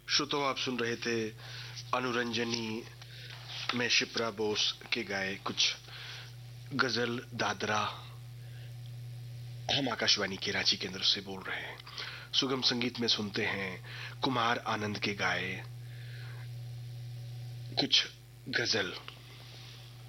श्रोताओं, आप सुन रहे थे अनुरंजनी में शिप्रा बोस के गाए कुछ गजल दादरा। हम आकाशवाणी के रांची केंद्र से बोल रहे हैं। सुगम संगीत में सुनते हैं कुमार आनंद के गाए कुछ गजल।